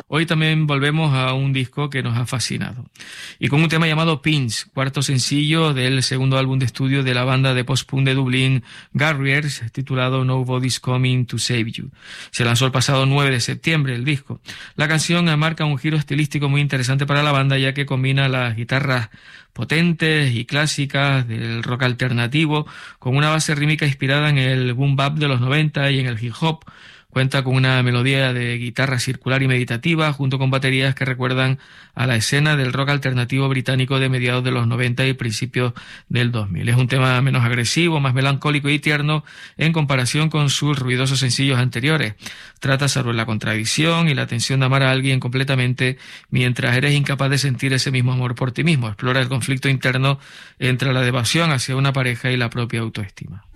Hoy también volvemos a un disco que nos ha fascinado. Y con un tema llamado Pins, cuarto sencillo del segundo álbum de estudio de la banda de post-punk de Dublín, Garriers, titulado Nobody's Coming to Save You. Se lanzó el pasado 9 de septiembre el disco. La canción marca un giro estilístico muy interesante para la banda, ya que combina las guitarras potentes y clásicas del rock alternativo con una base rítmica inspirada en el boom bap de los 90 y en el hip hop. Cuenta con una melodía de guitarra circular y meditativa, junto con baterías que recuerdan a la escena del rock alternativo británico de mediados de los 90 y principios del 2000. Es un tema menos agresivo, más melancólico y tierno en comparación con sus ruidosos sencillos anteriores. Trata sobre la contradicción y la tensión de amar a alguien completamente mientras eres incapaz de sentir ese mismo amor por ti mismo. Explora el conflicto interno entre la devoción hacia una pareja y la propia autoestima.